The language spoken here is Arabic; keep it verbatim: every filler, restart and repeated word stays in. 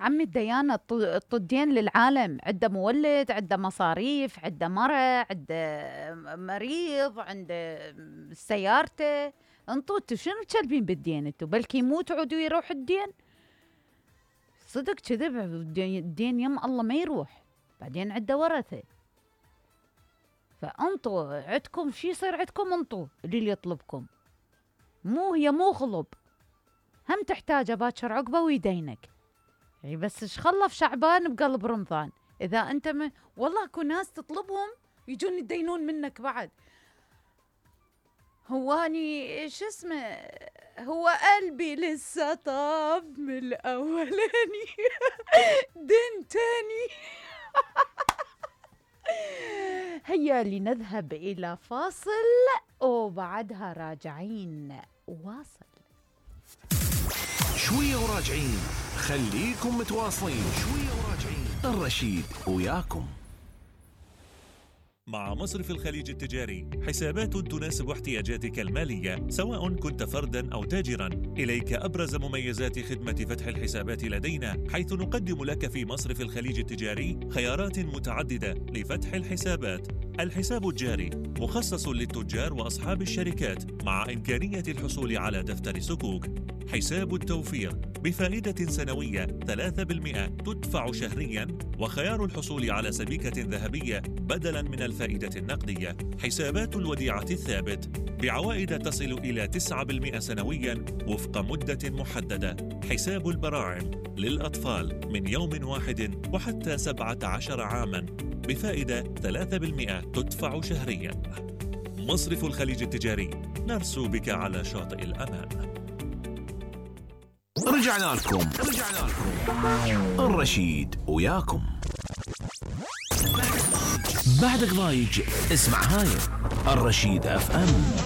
عمي الديانة الطدين للعالم، عنده مولد، عنده مصاريف، عنده مرة، عنده مريض، عنده سيارته. انتو شنو تشلبين بالدين؟ انتو بلكي يموت عودوا يروح الدين. صدق كذب، الدين يم الله ما يروح، بعدين عنده ورثة. فانتو عندكم شي يصير عندكم انتو اللي يطلبكم، مو هي مو غلب، هم تحتاجه باكر عقبه ويدينك. يعني بس ايش خلف شعبان بقلب رمضان؟ اذا انت م... والله اكو ناس تطلبهم يجون يدينون منك بعد. هواني شو اسمه، هو قلبي لسه طاب من الاولاني دين تاني. هيا لنذهب الى فاصل وبعدها راجعين واصل. شوية وراجعين، خليكم متواصلين. شوية وراجعين، الرشيد وياكم. مع مصرف الخليج التجاري حسابات تناسب احتياجاتك المالية سواء كنت فرداً أو تاجراً. إليك أبرز مميزات خدمة فتح الحسابات لدينا، حيث نقدم لك في مصرف الخليج التجاري خيارات متعددة لفتح الحسابات. الحساب الجاري مخصص للتجار وأصحاب الشركات مع إمكانية الحصول على دفتر سكوك. حساب التوفير بفائدة سنوية ثلاثة بالمئة تدفع شهرياً، وخيار الحصول على سبيكة ذهبية بدلاً من الفائدة النقدية. حسابات الوديعة الثابت بعوائد تصل إلى تسعة بالمئة سنوياً وفق مدة محددة. حساب البراعم للأطفال من يوم واحد وحتى سبعة عشر عاماً بفائدة ثلاثة بالمئة تدفع شهرياً. مصرف الخليج التجاري، نرسو بك على شاطئ الأمان. رجعنا لكم رجعنا لكم الرشيد وياكم. بعدك ضايج اسمع هاي الرشيد اف ام.